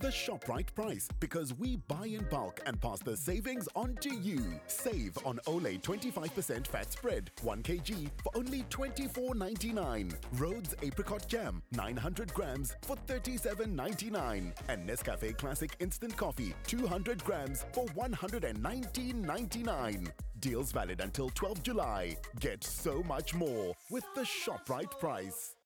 The ShopRite price, because we buy in bulk and pass the savings on to you. Save on Olay 25% fat spread, 1 kg for only $24.99. Rhodes apricot jam, 900 grams for $37.99. And Nescafe Classic instant coffee, 200 grams for $119.99. Deals valid until 12 July. Get so much more with the ShopRite price.